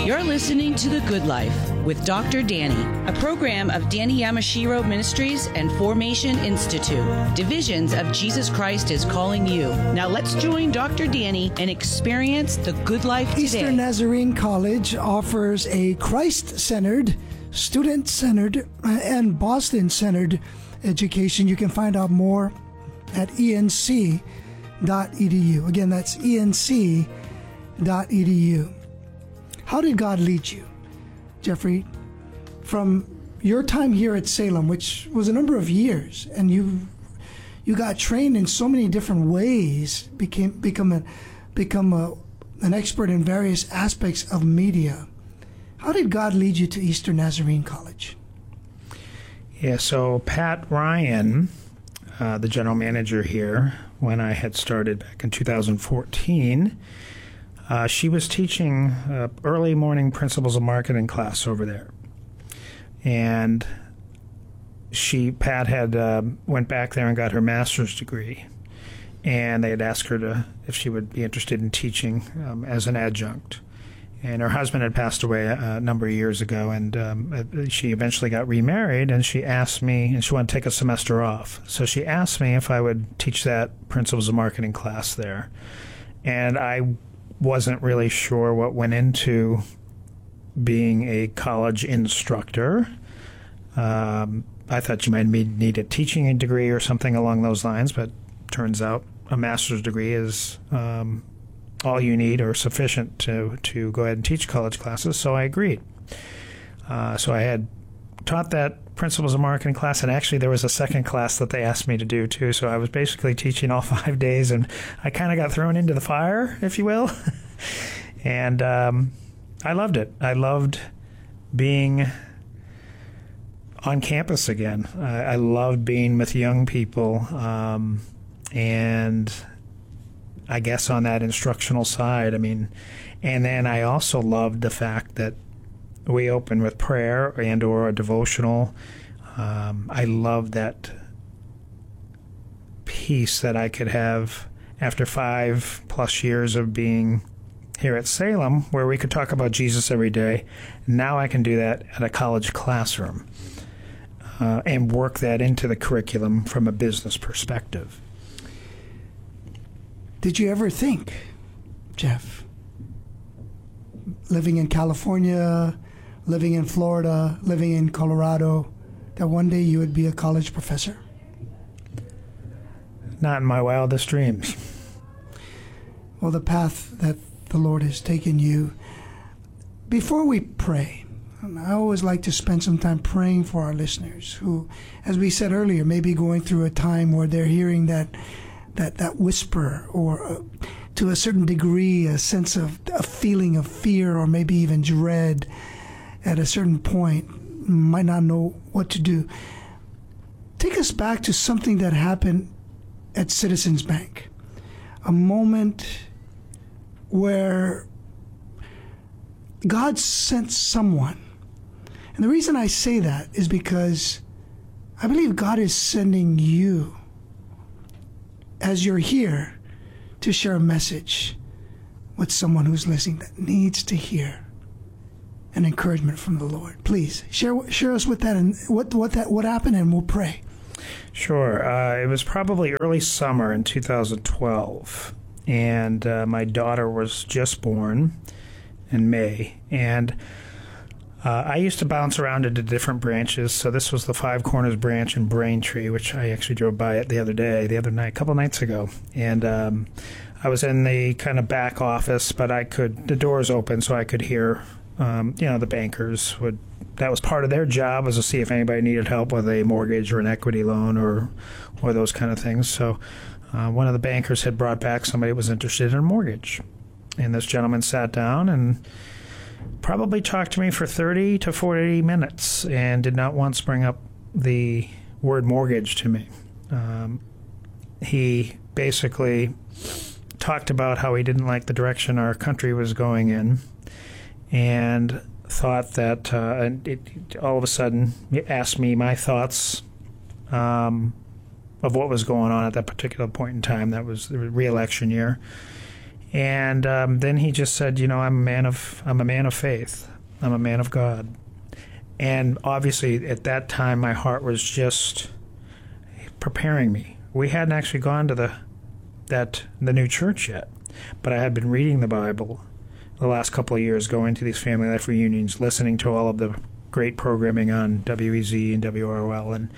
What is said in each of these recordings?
You're listening to The Good Life with Dr. Danny, a program of Danny Yamashiro Ministries and Formation Institute. Divisions of Jesus Christ is calling you. Now let's join Dr. Danny and experience the good life today. Eastern Nazarene College offers a Christ-centered, student-centered, and Boston-centered education. You can find out more at enc.edu. Again, that's enc.edu. How did God lead you, Jeffrey, from your time here at Salem, which was a number of years, and you got trained in so many different ways, become an expert in various aspects of media. How did God lead you to Eastern Nazarene College? Yeah, so Pat Ryan, the general manager here, when I had started back in 2014, she was teaching early morning principles of marketing class over there. And Pat had went back there and got her master's degree. And they had asked her if she would be interested in teaching as an adjunct. And her husband had passed away a number of years ago, and she eventually got remarried, and she asked me, and she wanted to take a semester off. So she asked me if I would teach that principles of marketing class there. And I wasn't really sure what went into being a college instructor. I thought you might need a teaching degree or something along those lines, but turns out a master's degree is all you need or sufficient to go ahead and teach college classes, so I agreed. So I had taught that principles of marketing class, and actually there was a second class that they asked me to do too, so I was basically teaching all 5 days, and I kind of got thrown into the fire, if you will. And I loved it. I loved being on campus again. I loved being with young people, and I guess on that instructional side, and then I also loved the fact that we open with prayer and or a devotional. I love that peace that I could have after 5+ years of being here at Salem, where we could talk about Jesus every day. Now I can do that at a college classroom and work that into the curriculum from a business perspective. Did you ever think, Jeff, living in California, living in Florida, living in Colorado, that one day you would be a college professor? Not in my wildest dreams. Well, the path that the Lord has taken you. Before we pray, I always like to spend some time praying for our listeners who, as we said earlier, may be going through a time where they're hearing that whisper, or to a certain degree, a sense of a feeling of fear or maybe even dread at a certain point, might not know what to do. Take us back to something that happened at Citizens Bank, a moment where God sent someone. And the reason I say that is because I believe God is sending you as you're here to share a message with someone who's listening that needs to hear an encouragement from the Lord. Please share us with that and what happened, and we'll pray. Sure. It was probably early summer in 2012, and my daughter was just born in May, and I used to bounce around into different branches, so this was the Five Corners branch in Braintree, which I actually drove by it the other night, a couple nights ago. And I was in the kind of back office, but the doors open so I could hear, the bankers that was part of their job, was to see if anybody needed help with a mortgage or an equity loan or those kind of things. So one of the bankers had brought back somebody who was interested in a mortgage. And this gentleman sat down and probably talked to me for 30 to 40 minutes and did not once bring up the word mortgage to me. He basically talked about how he didn't like the direction our country was going in, and thought that all of a sudden asked me my thoughts of what was going on at that particular point in time. That was the re-election year. And then he just said, I'm a man of faith. I'm a man of God. And obviously at that time my heart was just preparing me. We hadn't actually gone to the new church yet, but I had been reading the Bible the last couple of years, going to these family life reunions, listening to all of the great programming on WEZ and WROL, and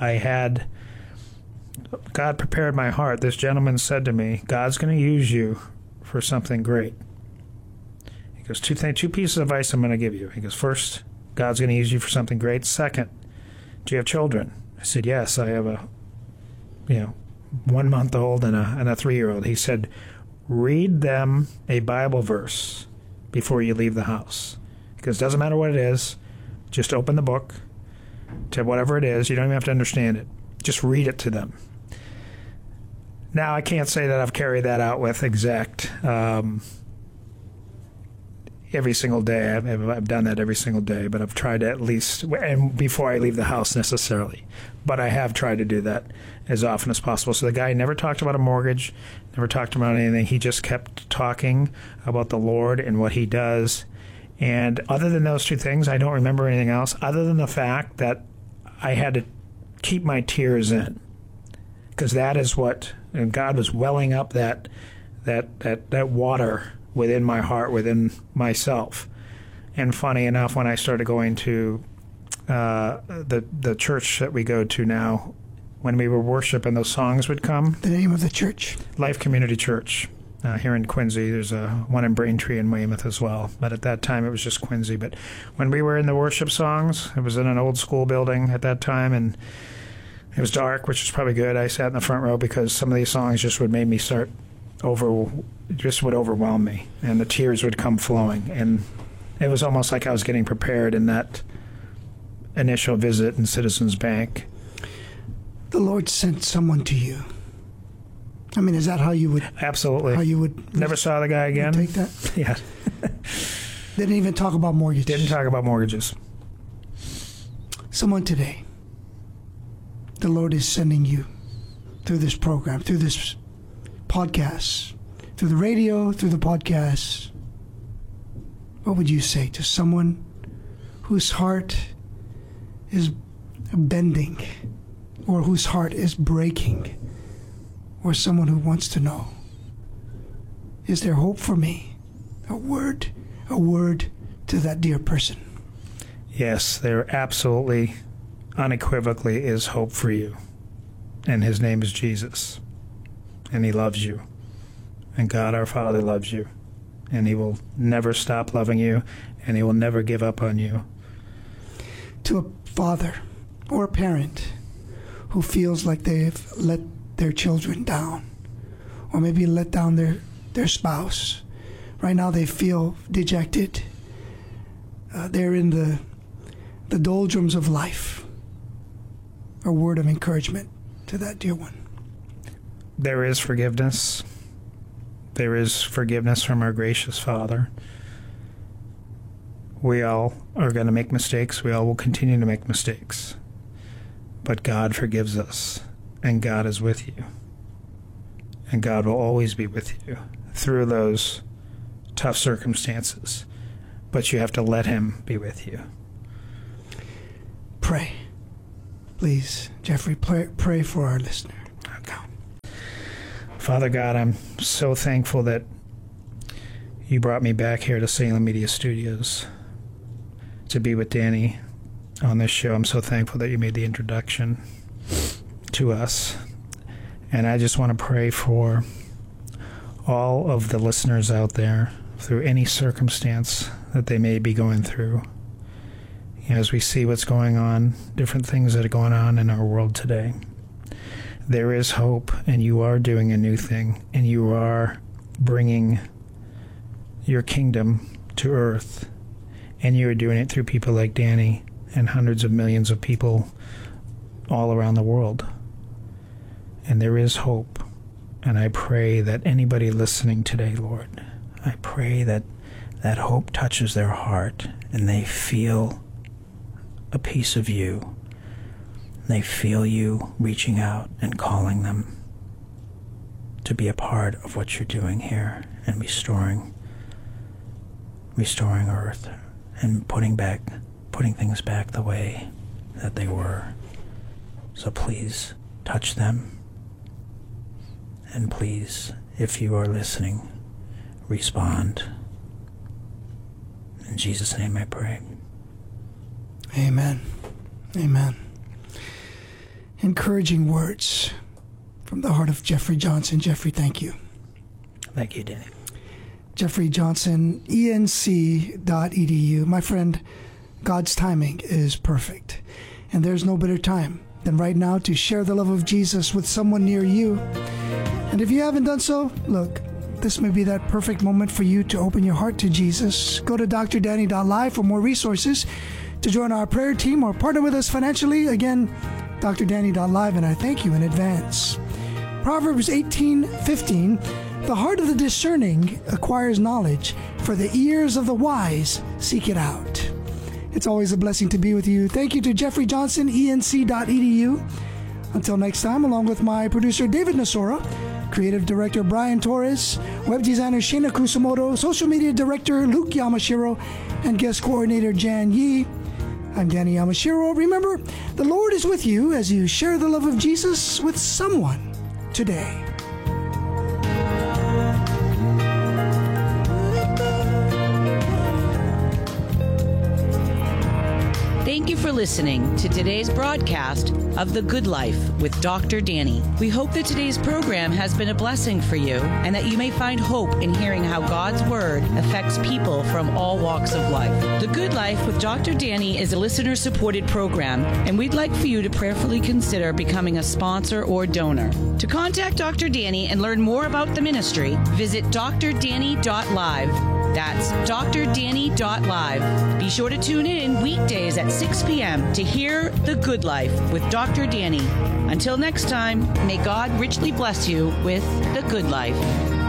God prepared my heart. This gentleman said to me, God's going to use you for something great. He goes, two pieces of advice I'm going to give you. He goes, first, God's going to use you for something great. Second, do you have children? I said, yes, I have a 1-month-old and a 3-year-old. He said, read them a Bible verse before you leave the house. Because it doesn't matter what it is, just open the book to whatever it is. You don't even have to understand it. Just read it to them. Now, I can't say that I've carried that out with exact every single day. I've done that every single day, but I've tried to at least, and before I leave the house necessarily. But I have tried to do that as often as possible. So the guy never talked about a mortgage, never talked about anything. He just kept talking about the Lord and what he does. And other than those two things, I don't remember anything else, other than the fact that I had to keep my tears in. Because that is what, and God was welling up that water within my heart, within myself. And funny enough, when I started going to the church that we go to now, when we were worshiping, those songs would come. The name of the church? Life Community Church. Here in Quincy. There's one in Braintree and Weymouth as well. But at that time, it was just Quincy. But when we were in the worship songs, it was in an old school building at that time, and it was dark, which was probably good. I sat in the front row because some of these songs just would make me would overwhelm me, and the tears would come flowing. And it was almost like I was getting prepared in that initial visit in Citizens Bank. The Lord sent someone to you. I mean, is that how you would... Absolutely. How you would... Never saw the guy again. Take that? Yeah. Didn't even talk about mortgages. Didn't talk about mortgages. Someone today, the Lord is sending you through this program, through this podcast, through the radio, through the podcast. What would you say to someone whose heart is bending, or whose heart is breaking, or someone who wants to know, is there hope for me? A word to that dear person. Yes, there absolutely, unequivocally is hope for you. And his name is Jesus. And he loves you. And God our Father loves you. And he will never stop loving you, and he will never give up on you. To a father or a parent who feels like they've let their children down, or maybe let down their spouse. Right now they feel dejected. They're in the doldrums of life. A word of encouragement to that dear one. There is forgiveness. There is forgiveness from our gracious Father. We all are going to make mistakes. We all will continue to make mistakes. But God forgives us. And God is with you. And God will always be with you through those tough circumstances. But you have to let him be with you. Pray. Please, Jeffrey, pray for our listener. Okay. Father God, I'm so thankful that you brought me back here to Salem Media Studios to be with Danny on this show. I'm so thankful that you made the introduction to us. And I just want to pray for all of the listeners out there through any circumstance that they may be going through. As we see what's going on, different things that are going on in our world today, there is hope, and you are doing a new thing, and you are bringing your kingdom to earth, and you are doing it through people like Danny and hundreds of millions of people all around the world. And there is hope. And I pray that anybody listening today, Lord, I pray that that hope touches their heart and they feel a piece of you. They feel you reaching out and calling them to be a part of what you're doing here and restoring earth and putting things back the way that they were. So please touch them. And please, if you are listening, respond. In Jesus' name I pray. Amen. Amen. Encouraging words from the heart of Jeffrey Johnson. Jeffrey, thank you. Thank you, Danny. Jeffrey Johnson, enc.edu. My friend, God's timing is perfect. And there's no better time than right now to share the love of Jesus with someone near you. And if you haven't done so, look, this may be that perfect moment for you to open your heart to Jesus. Go to drdanny.live for more resources to join our prayer team or partner with us financially. Again, drdanny.live, and I thank you in advance. Proverbs 18:15, the heart of the discerning acquires knowledge, for the ears of the wise seek it out. It's always a blessing to be with you. Thank you to Jeffrey Johnson, enc.edu. Until next time, along with my producer David Nasora, creative director Brian Torres, web designer Shayna Kusumoto, social media director Luke Yamashiro, and guest coordinator Jan Yi, I'm Danny Yamashiro. Remember, the Lord is with you as you share the love of Jesus with someone today. Thank you for listening to today's broadcast of The Good Life with Dr. Danny. We hope that today's program has been a blessing for you and that you may find hope in hearing how God's Word affects people from all walks of life. The Good Life with Dr. Danny is a listener-supported program, and we'd like for you to prayerfully consider becoming a sponsor or donor. To contact Dr. Danny and learn more about the ministry, visit drdanny.live. That's drdanny.live. Be sure to tune in weekdays at 6 p.m. to hear The Good Life with Dr. Danny. Until next time, may God richly bless you with The Good Life.